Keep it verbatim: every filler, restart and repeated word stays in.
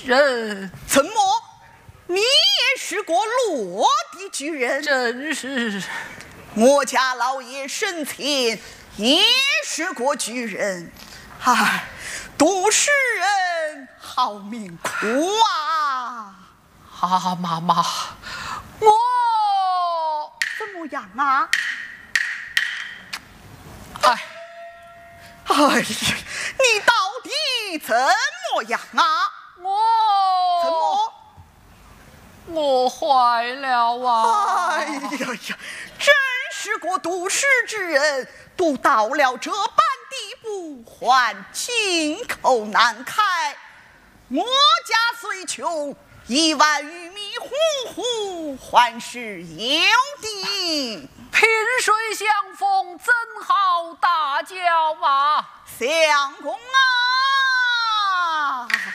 人。 怎么，你也是个落地巨人？ 真是。 我家老爷生前也是个巨人，唉，都市人好命苦啊！ 啊，妈妈，我怎么样啊？ 哎， 哎呀，你到底怎么样啊？ 我怎么？ 我坏了啊！ 哎呀呀，真是个都市之人，都到了这般地步，还金口难开。我家虽穷，一碗玉米糊糊还是有的。 萍水相逢怎好打搅啊！ 相公啊！